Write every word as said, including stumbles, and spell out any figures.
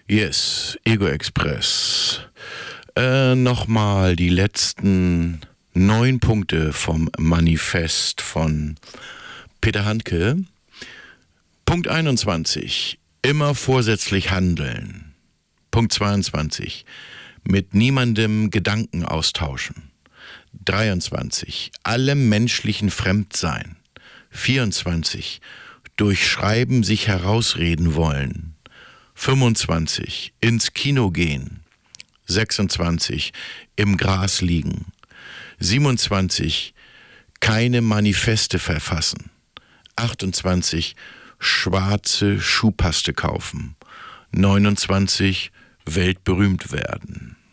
Yes, Ego Express. Äh, nochmal die letzten neun Punkte vom Manifest von Peter Handke. Punkt einundzwanzig. Immer vorsätzlich handeln. Punkt zweiundzwanzig. Mit niemandem Gedanken austauschen. dreiundzwanzig. Allem menschlichen fremd sein. vierundzwanzig. Durch Schreiben sich herausreden wollen. fünfundzwanzig. Ins Kino gehen. sechsundzwanzig. Im Gras liegen. siebenundzwanzig. Keine Manifeste verfassen. achtundzwanzig. Schwarze Schuhpaste kaufen. neunundzwanzig. Weltberühmt werden.